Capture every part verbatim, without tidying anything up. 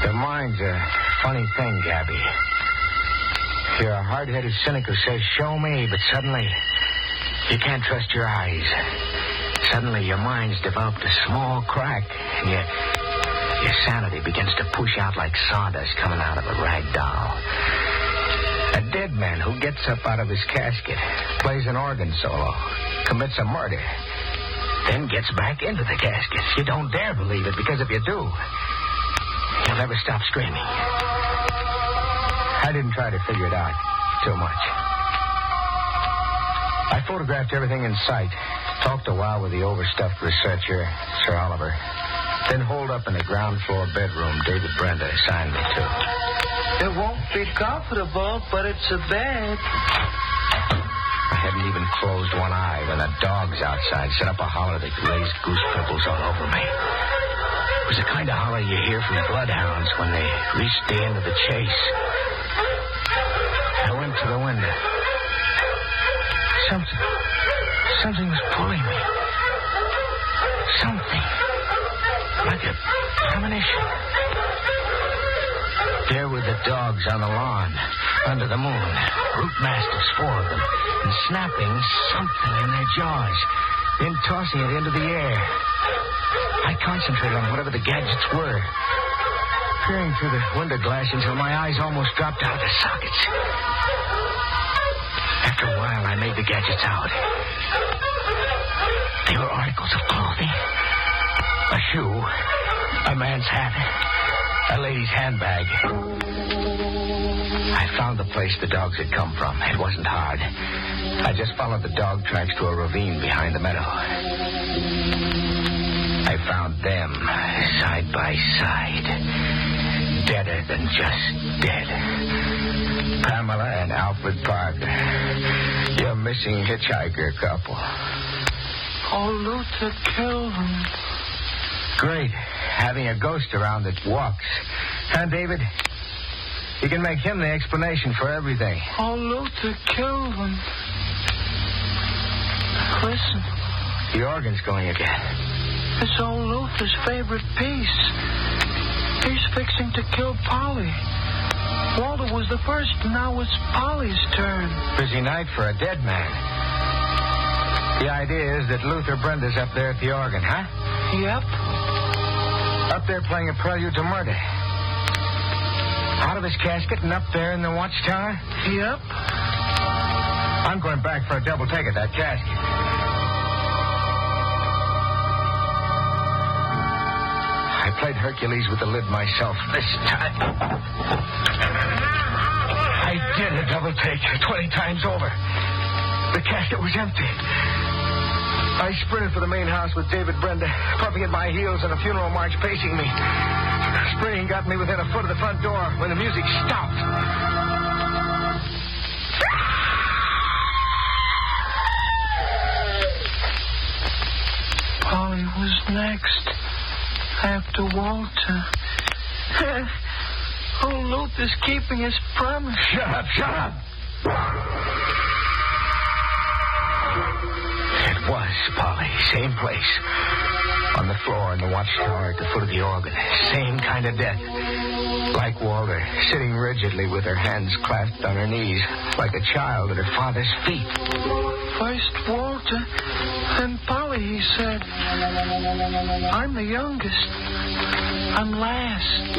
Your mind's a funny thing, Gabby. You're a hard-headed cynic who says, show me, but suddenly you can't trust your eyes. Suddenly your mind's developed a small crack, and your, your sanity begins to push out like sawdust coming out of a rag doll. A dead man who gets up out of his casket, plays an organ solo, commits a murder, then gets back into the casket. You don't dare believe it, because if you do, you'll never stop screaming. I didn't try to figure it out too much. I photographed everything in sight, talked a while with the overstuffed researcher, Sir Oliver, then holed up in the ground floor bedroom David Brenda assigned me to. It won't be comfortable, but it's a bed. I hadn't even closed one eye when the dogs outside set up a holler that raised goose pimples all over me. It was the kind of holler you hear from bloodhounds when they reach the end of the chase. I went to the window. Something, something was pulling me. Something, like a premonition. There were the dogs on the lawn, under the moon, brute mastiffs, four of them, and snapping something in their jaws, then tossing it into the air. I concentrated on whatever the gadgets were, peering through the window glass until my eyes almost dropped out of their sockets. After a while, I made the gadgets out. They were articles of clothing, a shoe, a man's hat, a lady's handbag. I found the place the dogs had come from. It wasn't hard. I just followed the dog tracks to a ravine behind the meadow. I found them side by side, deader than just dead. Pamela and Alfred Parker, your missing hitchhiker couple. Oh, Luther killed him. Great. Having a ghost around that walks. Huh, David? You can make him the explanation for everything. Oh, Luther killed him. Listen. The organ's going again. It's old Luther's favorite piece. He's fixing to kill Polly. Walter was the first, and now it's Polly's turn. Busy night for a dead man. The idea is that Luther Brenda's up there at the organ, huh? Yep. Up there playing a prelude to murder. Out of his casket and up there in the watchtower? Yep. I'm going back for a double take at that casket. I played Hercules with the lid myself this time. I did a double take twenty times over. The casket was empty. I sprinted for the main house with David Brenda, puffing at my heels and a funeral march pacing me. Sprinting got me within a foot of the front door when the music stopped. Polly was next, after Walter. Oh, Luther's keeping his promise. Shut up, shut up! It was Polly, same place. On the floor in the watchtower at the foot of the organ. Same kind of death. Like Walter, sitting rigidly with her hands clasped on her knees, like a child at her father's feet. First Walter, then Polly, he said. I'm the youngest. I'm last.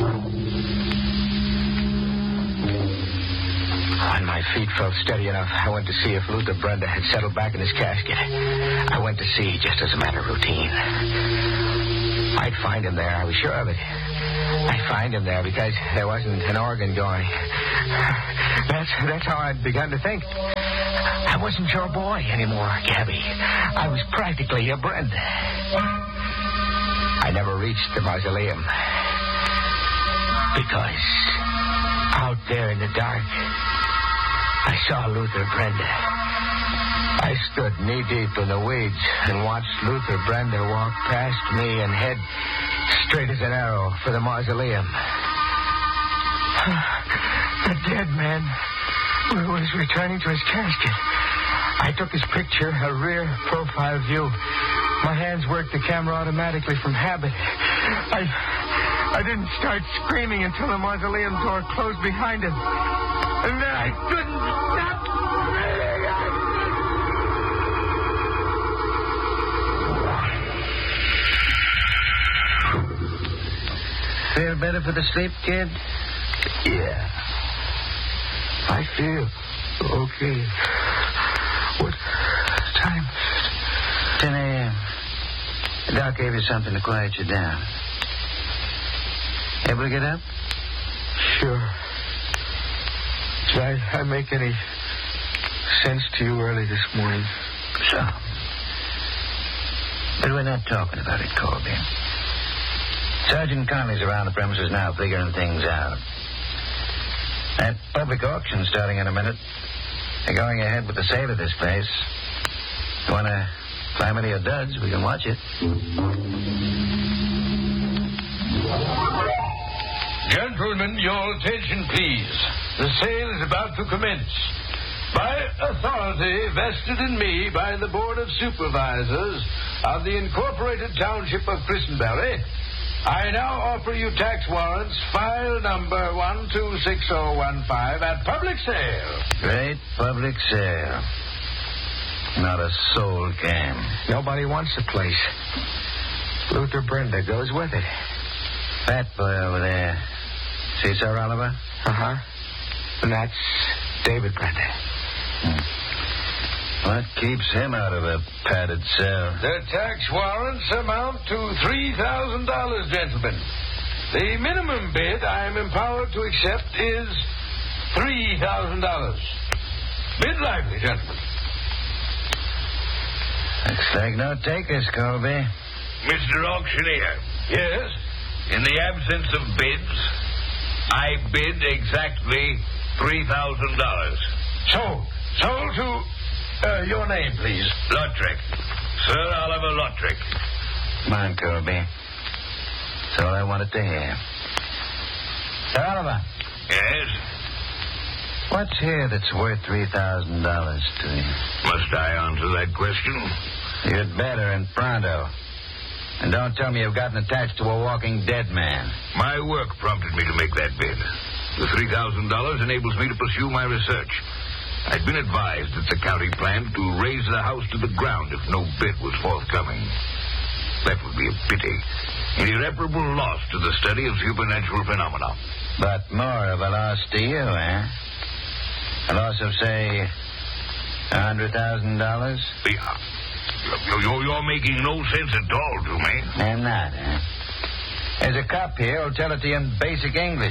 When my feet felt steady enough, I went to see if Luther Brenda had settled back in his casket. I went to see just as a matter of routine. I'd find him there, I was sure of it. I'd find him there because there wasn't an organ going. That's, that's how I'd begun to think. I wasn't your boy anymore, Gabby. I was practically your Brenda. I never reached the mausoleum because out there in the dark, I saw Luther Brenda. I stood knee-deep in the weeds and watched Luther Brenda walk past me and head straight as an arrow for the mausoleum. The dead man was returning to his casket. I took his picture, a rear profile view. My hands worked the camera automatically from habit. I I didn't start screaming until the mausoleum door closed behind him. And then I couldn't stop screaming. Feel better for the sleep, kid? Yeah. I feel okay. What time is it? ten a.m. The doc gave you something to quiet you down. Able to get up? Sure. Did I, I make any sense to you early this morning? Some. But we're not talking about it, Colby. Sergeant Conley's around the premises now figuring things out. That public auction starting in a minute. They're going ahead with the sale of this place. You want to climb into your duds? We can watch it. Gentlemen, your attention, please. The sale is about to commence. By authority vested in me by the Board of Supervisors of the Incorporated Township of Christenberry, I now offer you tax warrants, file number one two six zero one five, at public sale. Great public sale. Not a soul came. Nobody wants the place. Luther Brenda goes with it. Fat boy over there. See, Sir Oliver? Uh-huh. And that's David Brenda. Hmm. What keeps him out of a padded cell? The tax warrants amount to three thousand dollars, gentlemen. The minimum bid I am empowered to accept is three thousand dollars. Bid lively, gentlemen. Looks like no takers, Colby. Mister Auctioneer. Yes? In the absence of bids, I bid exactly three thousand dollars. Sold. Sold to uh, your name, please. Lottrick. Sir Oliver Lottrick. Come on, Colby. That's all I wanted to hear. Sir Oliver. Yes? What's here that's worth three thousand dollars to you? Must I answer that question? You'd better, and pronto. And don't tell me you've gotten attached to a walking dead man. My work prompted me to make that bid. The three thousand dollars enables me to pursue my research. I'd been advised that the county planned to raise the house to the ground if no bid was forthcoming. That would be a pity. An irreparable loss to the study of supernatural phenomena. But more of a loss to you, eh? A loss of, say, a hundred thousand dollars? Yeah. You're, you're making no sense at all to me. I'm not, eh? There's a cop here who'll tell it to you in basic English.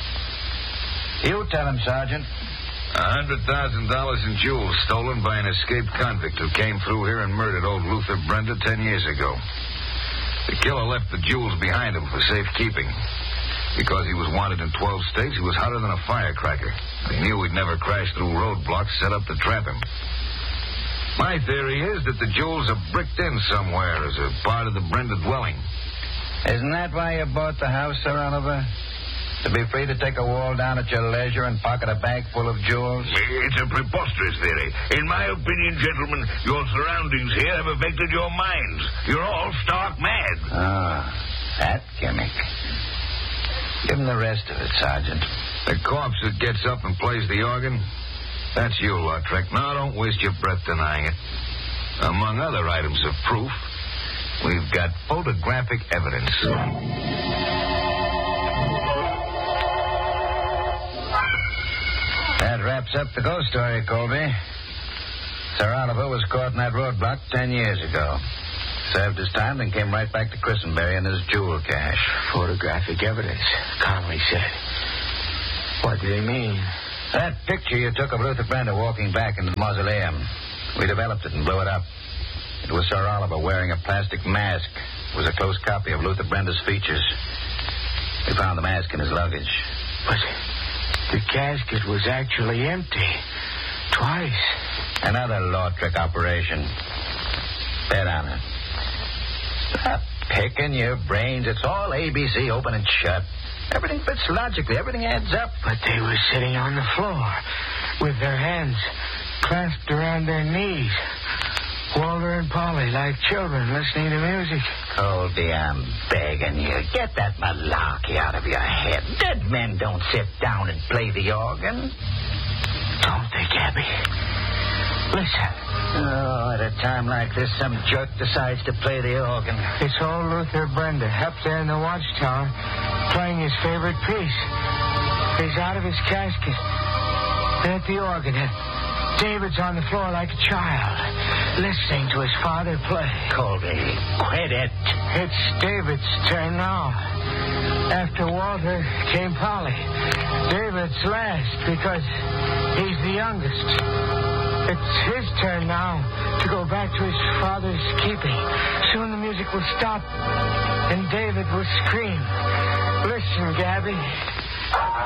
You tell him, Sergeant. A hundred thousand dollars in jewels stolen by an escaped convict who came through here and murdered old Luther Brenda ten years ago. The killer left the jewels behind him for safekeeping. Because he was wanted in twelve states, he was hotter than a firecracker. He knew he'd never crash through roadblocks set up to trap him. My theory is that the jewels are bricked in somewhere as a part of the Brenda dwelling. Isn't that why you bought the house, Sir Oliver? To be free to take a wall down at your leisure and pocket a bag full of jewels? It's a preposterous theory. In my opinion, gentlemen, your surroundings here have affected your minds. You're all stark mad. Ah, that gimmick. Give him the rest of it, Sergeant. The corpse that gets up and plays the organ? That's you, Lottrick. Now, don't waste your breath denying it. Among other items of proof, we've got photographic evidence. That wraps up the ghost story, Colby. Sir Oliver was caught in that roadblock ten years ago. Served his time, then came right back to Christenberry in his jewel cache. Photographic evidence, Conley said. What did he mean? That picture you took of Luther Brenda walking back into the mausoleum. We developed it and blew it up. It was Sir Oliver wearing a plastic mask. It was a close copy of Luther Brenda's features. We found the mask in his luggage. But the casket was actually empty. Twice. Another law trick operation. Bet on it. Stop picking your brains. It's all A B C, open and shut. Everything fits logically. Everything adds up. But they were sitting on the floor with their hands clasped around their knees. Walter and Polly, like children, listening to music. Colby, I'm begging you. Get that malarkey out of your head. Dead men don't sit down and play the organ. Don't they, Gabby? Listen. Oh, at a time like this, some jerk decides to play the organ. It's old Luther Brenda up there in the watchtower playing his favorite piece. He's out of his casket. And at the organ, David's on the floor like a child, listening to his father play. Colby, quit it. It's David's turn now. After Walter came Polly. David's last because he's the youngest. It's his turn now to go back to his father's keeping. Soon the music will stop, and David will scream. Listen, Gabby.